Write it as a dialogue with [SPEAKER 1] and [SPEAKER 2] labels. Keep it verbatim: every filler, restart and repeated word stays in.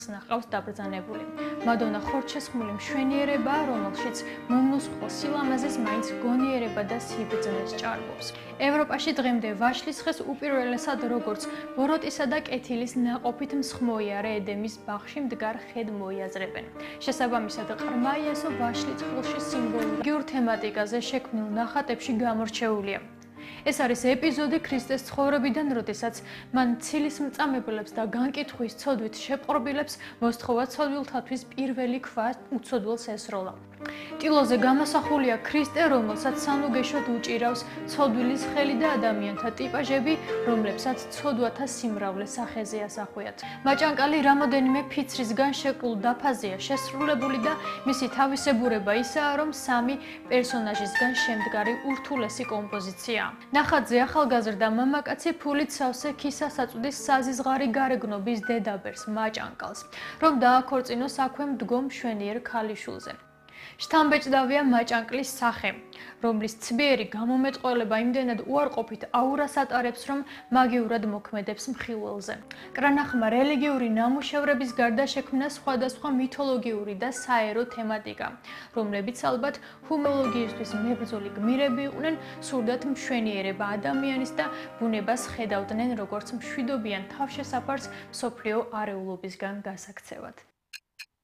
[SPEAKER 1] ნახავს დაბრძანებული. მადონა ხორჩესხმული მშვენიერება, რომელშიც მომნოსხლ სილამაზეს მაინც გონიერება და სიბრძნეს ჭარბობს. ევროპაში დღემდე ვაშლის ხეს უპირველესად როგორც ბოროტისა და კეთილის ნაყოფით მსხმოიარე ედემის ბაღში მდგარ ხედ მოიაზრებენ. შესაბამისად, ყრმა იესო ვაშლის წყლში სიმბოლურ თემატიკაზე შექმნილ ნახატებში გამორჩეულია. ეს არის ეპიზოდი ქრისტეს ცხოვრებიდან, როდესაც მან ცილის მწამებლებს და განკითხვის ცოდვით შეპყრობილებს მოსთხოვა ცოდვილთათვის პირველი ქვა უცოდვილს ესროლა. ტილოზე გამოსახულია ქრისტე, რომელსაც სანუგეშოდ უჭირავს ცოდვილის ხელი და ადამიანთა ტიპაჟები, რომლებსაც ცოდვათა სიმრავლე სახეზე ასახვიათ. მაჭანკალი რამოდენიმე ფიცრისგან შეკლულ დაფაზეა შესრულებული და მისი თავისებურება ისაა, რომ სამი პერსონაჟისგან შემდგარი ურთულესი კომპოზიციაა. ნახატზე ახალგაზრდა მამაკაცი ფულით სავსე ქისას აწვდის საზიზღარი გარეგნობის დედაბერს მაჭანკალს, რომ დააქორწინოს აქვე მდგომ მშვენიერ ქალიშვილზე. შთამბეჭდავია მაჭანკლის სახე, რომლის ცბიერი გამომეტყველება იმდენად უარყოფით აურას ატარებს, რომ მაგიურად მოქმედებს მხილველზე. კრანახმა რელიგიური ნამუშევრების გარდა შექმნა სხვადასხვა მითოლოგიური და საერო თემატიკა, რომლებიც ალბათ ჰუმანოლოგიისთვის მებრძოლი გმირები იყვნენ, სურდათ მშვენიერება ადამიანის და ბუნებას ხედავდნენ როგორც მშვიდობიან თავშესაფარს მსოფლიო არეულობისგან გასაქცევად.